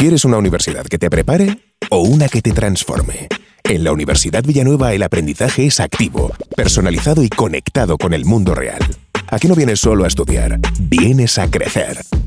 ¿Quieres una universidad que te prepare o una que te transforme? En la Universidad Villanueva el aprendizaje es activo, personalizado y conectado con el mundo real. Aquí no vienes solo a estudiar, vienes a crecer.